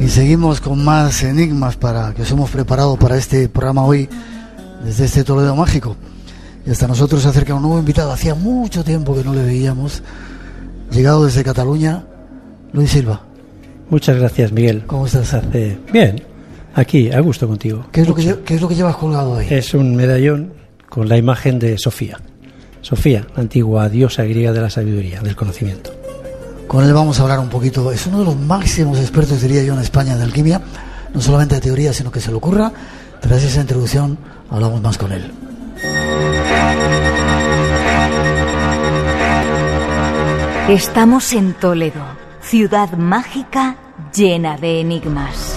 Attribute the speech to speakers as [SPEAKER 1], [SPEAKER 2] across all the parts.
[SPEAKER 1] seguimos con más enigmas para que os hemos preparado para este programa hoy desde este Toledo mágico. Y hasta nosotros se acerca un nuevo invitado. Hacía mucho tiempo que no le veíamos. Llegado desde Cataluña, Luis Silva.
[SPEAKER 2] Muchas gracias, Miguel.
[SPEAKER 1] ¿Cómo estás?
[SPEAKER 2] Bien, aquí, a gusto contigo.
[SPEAKER 1] ¿Qué es lo que llevas colgado ahí?
[SPEAKER 2] Es un medallón con la imagen de Sofía. Sofía, la antigua diosa griega de la sabiduría, del conocimiento.
[SPEAKER 1] Con él vamos a hablar un poquito. Es uno de los máximos expertos, diría yo, en España de alquimia. No solamente de teoría, sino que se le ocurra. Tras esa introducción, hablamos más con él.
[SPEAKER 3] Estamos en Toledo, ciudad mágica llena de enigmas.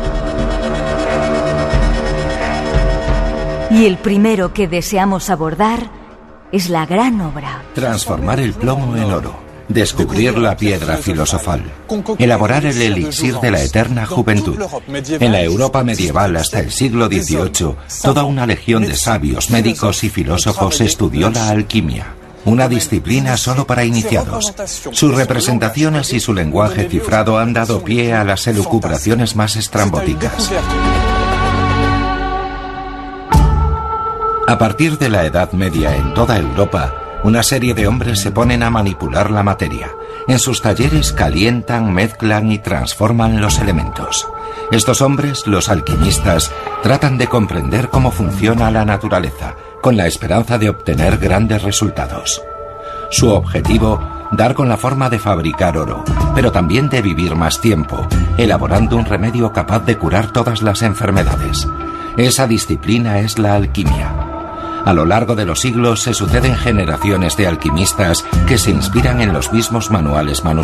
[SPEAKER 3] Y el primero que deseamos abordar es la gran obra.
[SPEAKER 4] Transformar el plomo en oro, descubrir la piedra filosofal, elaborar el elixir de la eterna juventud. En la Europa medieval hasta el siglo XVIII, toda una legión de sabios, médicos y filósofos estudió la alquimia. Una disciplina solo para iniciados. Sus representaciones y su lenguaje cifrado han dado pie a las elucubraciones más estrambóticas. A partir de la Edad Media en toda Europa, una serie de hombres se ponen a manipular la materia. En sus talleres calientan, mezclan y transforman los elementos. Estos hombres, los alquimistas, tratan de comprender cómo funciona la naturaleza, con la esperanza de obtener grandes resultados. Su objetivo, dar con la forma de fabricar oro, pero también de vivir más tiempo, elaborando un remedio capaz de curar todas las enfermedades. Esa disciplina es la alquimia. A lo largo de los siglos se suceden generaciones de alquimistas que se inspiran en los mismos manuales manuscritos.